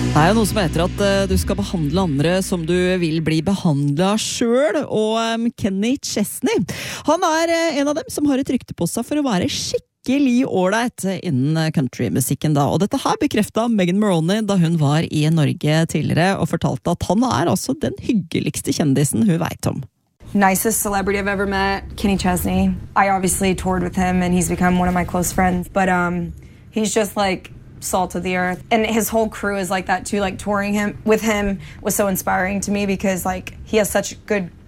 Det jo noe som heter at du skal behandle andre som du vil bli behandlet selv, og Kenny Chesney, han en av dem som har et rykte på seg for å være skikkelig ålreit innen countrymusikken da, og dette her bekreftet Megan Moroney da hun var i Norge tidligere og fortalte at han altså den hyggeligste kjendisen hun vet om. Nicest celebrity I've ever met, Kenny Chesney. I obviously toured with him and he's become one of my close friends, but he's just like salt of the earth, and his whole crew is like that too. Like touring with him was so inspiring to me because like he has such good